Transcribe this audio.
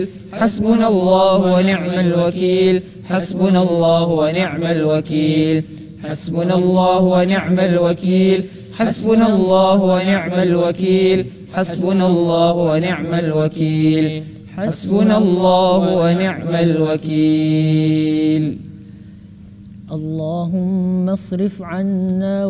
حسبنا الله ونعم الوكيل. حسبنا الله ونعم الوكيل. حسبنا الله ونعم الوكيل. حسبنا الله ونعم الوكيل. حسبنا الله ونعم الوكيل. حسبنا الله ونعم الوكيل. اللهم اصرف عنا